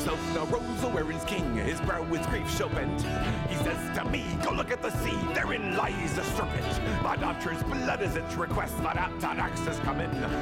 himself now rose, where his king, his brow with grief shall bend. He says to me, go look at the sea, therein lies the serpent. But Arthur's blood is its request that Atanax has come in.